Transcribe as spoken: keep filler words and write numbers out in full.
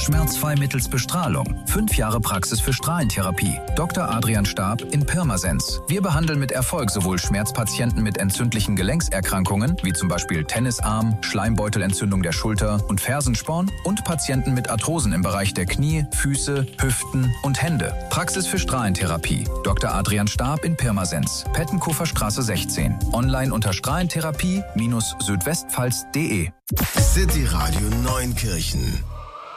Schmerzfrei mittels Bestrahlung. Fünf Jahre Praxis für Strahlentherapie. Doktor Adrian Staab in Pirmasens. Wir behandeln mit Erfolg sowohl Schmerzpatienten mit entzündlichen Gelenkserkrankungen, wie zum Beispiel Tennisarm, Schleimbeutelentzündung der Schulter und Fersensporn und Patienten mit Arthrosen im Bereich der Knie, Füße, Hüften und Hände. Praxis für Strahlentherapie. Doktor Adrian Staab in Pirmasens. Pettenkofer Straße sechzehn. Online unter strahlentherapie Bindestrich südwestpfalz punkt de. City Radio Neunkirchen